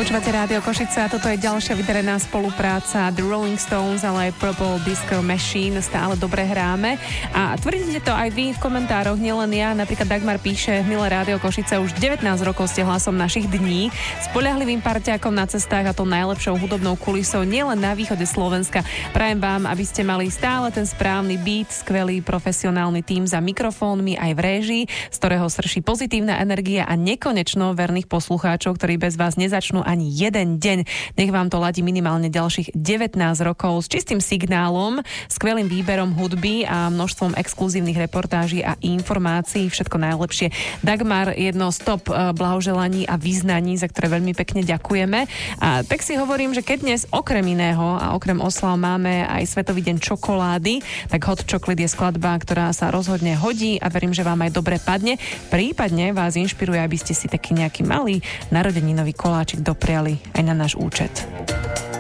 Počúvate Rádio Košice a toto je ďalšia vydarená spolupráca The Rolling Stones, ale aj Purple Disco Machine. Stále dobre hráme. A tvrdíte to aj vy v komentároch, nielen ja. Napríklad Dagmar píše: milé Rádio Košice, už 19 rokov ste hlasom našich dní. Spoľahlivým parťákom na cestách a to najlepšou hudobnou kulisou nielen na východe Slovenska. Prajem vám, aby ste mali stále ten správny beat, skvelý profesionálny tím za mikrofónmi aj v réžii, z ktorého srší pozitívna energia a nekonečno verných poslucháčov, ktorí bez vás nezačnú ani jeden deň. Nech vám to ladí minimálne ďalších 19 rokov s čistým signálom, skvelým výberom hudby a množstvom exkluzívnych reportáží a informácií. Všetko najlepšie. Dagmar, jedno z top blahoželaní a význaní, za ktoré veľmi pekne ďakujeme. A tak si hovorím, že keď dnes okrem iného a okrem oslav máme aj Svetový deň čokolády, tak Hot Chocolate je skladba, ktorá sa rozhodne hodí a verím, že vám aj dobre padne. Prípadne vás inšpiruje, aby ste si taký nejaký malý narodeninový koláčik dopriali aj na náš účet.